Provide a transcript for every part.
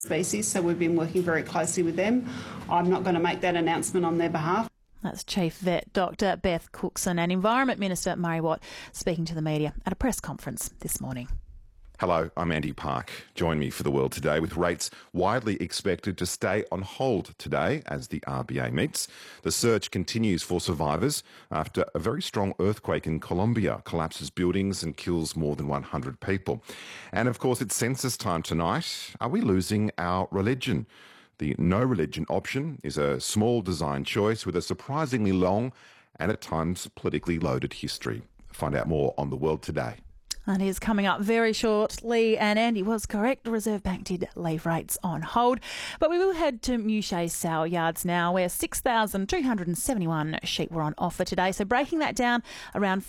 species, so we've been working very closely with them. I'm not going to make that announcement on their behalf. That's Chief Vet Dr Beth Cookson and Environment Minister Murray Watt speaking to the media at a press conference this morning. Hello, I'm Andy Park. Join me for The World Today with rates widely expected to stay on hold today as the RBA meets. The search continues for survivors after a very strong earthquake in Colombia collapses buildings and kills more than 100 people. And of course, it's census time tonight. Are we losing our religion? The no religion option is a small design choice with a surprisingly long and at times politically loaded history. Find out more on The World Today. And is coming up very shortly, and Andy was correct, the Reserve Bank did leave rates on hold. But we will head to Mouchet sow yards now, where 6,271 sheep were on offer today. So breaking that down, around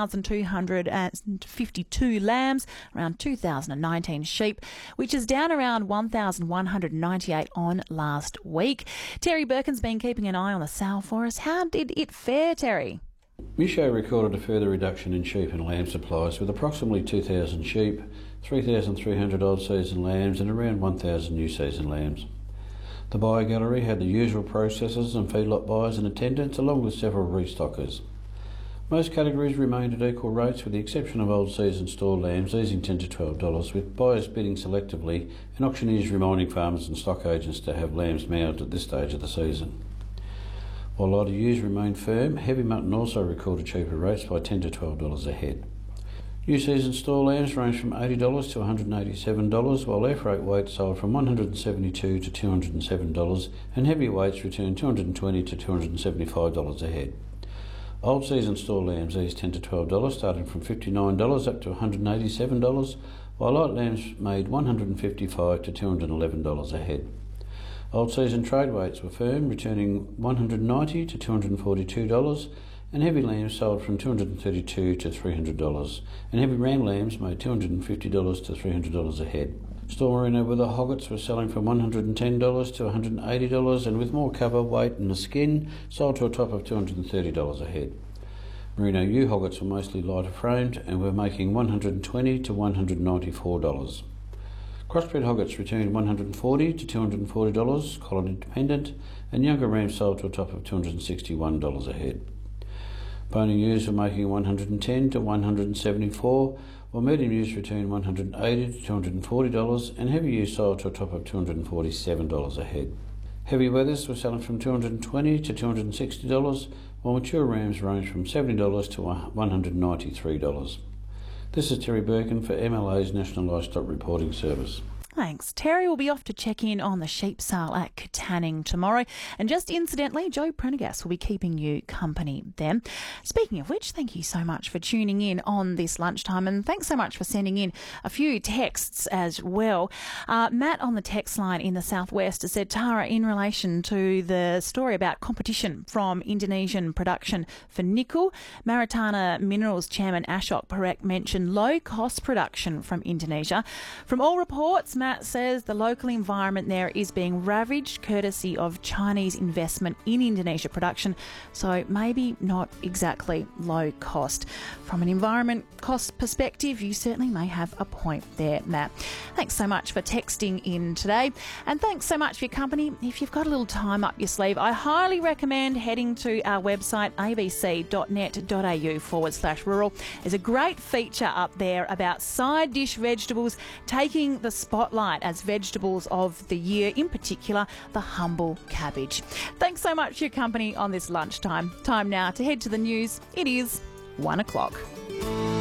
4,252 lambs, around 2,019 sheep, which is down around 1,198 on last week. Terry Birkin's been keeping an eye on the sow for us. How did it fare, Terry? Mouchet recorded a further reduction in sheep and lamb supplies with approximately 2,000 sheep, 3,300 old season lambs and around 1,000 new season lambs. The buyer gallery had the usual processors and feedlot buyers in attendance along with several restockers. Most categories remained at equal rates with the exception of old season store lambs easing $10 to $12, with buyers bidding selectively and auctioneers reminding farmers and stock agents to have lambs mouthed at this stage of the season. While lighter ewes remained firm, heavy mutton also recorded cheaper rates by $10 to $12 a head. New season store lambs range from $80 to $187, while air freight weights sold from $172 to $207, and heavy weights returned $220 to $275 a head. Old season store lambs eased $10 to $12, starting from $59 up to $187, while light lambs made $155 to $211 a head. Old season trade weights were firm, returning $190 to $242, and heavy lambs sold from $232 to $300, and heavy ram lambs made $250 to $300 a head. Store merino wether hoggets were selling from $110 to $180, and with more cover, weight and the skin, sold to a top of $230 a head. Merino ewe hoggets were mostly lighter framed and were making $120 to $194. Crossbred hoggets returned $140 to $240, collar independent, and younger rams sold to a top of $261 a head. Boning ewes were making $110 to $174, while medium ewes returned $180 to $240, and heavy ewes sold to a top of $247 a head. Heavy wethers were selling from $220 to $260, while mature rams ranged from $70 to $193. This is Terry Birkin for MLA's National Livestock Reporting Service. Thanks. Terry will be off to check in on the sheep sale at Katanning tomorrow. And just incidentally, Joe Prendergast will be keeping you company then. Speaking of which, thank you so much for tuning in on this lunchtime, and thanks so much for sending in a few texts as well. Matt on the text line in the southwest has said, Tara, in relation to the story about competition from Indonesian production for nickel, Maritana Minerals Chairman Ashok Parekh mentioned low-cost production from Indonesia. From all reports, Matt says the local environment there is being ravaged courtesy of Chinese investment in Indonesia production, so maybe not exactly low cost. From an environment cost perspective, you certainly may have a point there, Matt. Thanks so much for texting in today, and thanks so much for your company. If you've got a little time up your sleeve, I highly recommend heading to our website abc.net.au/rural. There's a great feature up there about side dish vegetables taking the spotlight as vegetables of the year, in particular the humble cabbage. Thanks so much for your company on this lunchtime. Time now to head to the news. It is 1 o'clock.